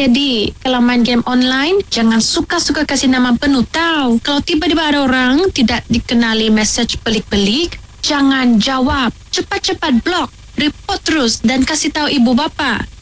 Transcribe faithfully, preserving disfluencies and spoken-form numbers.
adik-adik, kalau main game online, jangan suka-suka kasih nama penuh tau. Kalau tiba-tiba ada orang tidak dikenali mesej pelik-pelik, jangan jawab. Cepat-cepat blok, report terus dan kasih tahu ibu bapa.